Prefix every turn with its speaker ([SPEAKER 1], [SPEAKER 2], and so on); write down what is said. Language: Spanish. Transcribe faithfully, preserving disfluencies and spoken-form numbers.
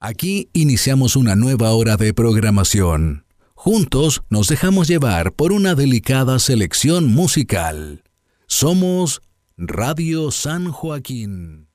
[SPEAKER 1] Aquí iniciamos una nueva hora de programación. Juntos nos dejamos llevar por una delicada selección musical. Somos Radio San Joaquín.